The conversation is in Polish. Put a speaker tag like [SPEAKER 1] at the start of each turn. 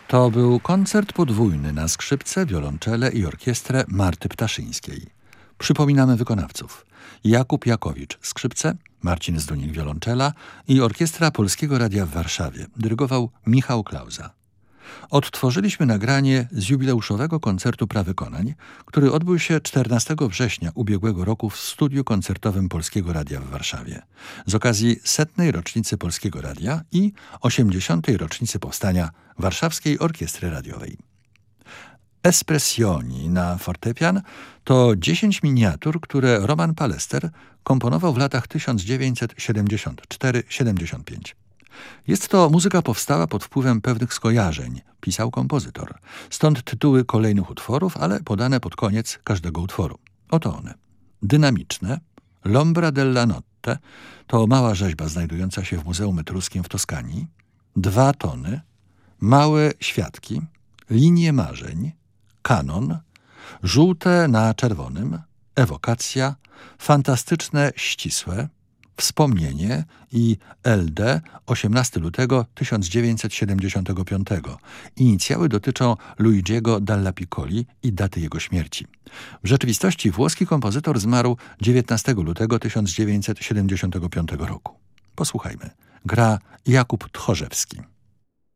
[SPEAKER 1] To był koncert podwójny na skrzypce, wiolonczele i orkiestrę Marty Ptaszyńskiej. Przypominamy wykonawców: Jakub Jakowicz skrzypce, Marcin Zdunik wiolonczela i Orkiestra Polskiego Radia w Warszawie. Dyrygował Michał Klauza. Odtworzyliśmy nagranie z jubileuszowego koncertu prawykonań, który odbył się 14 września ubiegłego roku w studiu koncertowym Polskiego Radia w Warszawie z okazji 100. rocznicy Polskiego Radia i 80. rocznicy powstania Warszawskiej Orkiestry Radiowej. Espressioni na fortepian to 10 miniatur, które Roman Palester komponował w latach 1974-75. Jest to muzyka powstała pod wpływem pewnych skojarzeń, pisał kompozytor. Stąd tytuły kolejnych utworów, ale podane pod koniec każdego utworu. Oto one. Dynamiczne, L'ombra della notte, to mała rzeźba znajdująca się w Muzeum Etruskim w Toskanii. 2 tony, Małe świadki, Linie marzeń, Kanon, Żółte na czerwonym, Ewokacja, Fantastyczne ścisłe, Wspomnienie i LD 18 lutego 1975. Inicjały dotyczą Luigiego Dalla Piccoli i daty jego śmierci. W rzeczywistości włoski kompozytor zmarł 19 lutego 1975 roku. Posłuchajmy. Gra Jakub Tchorzewski.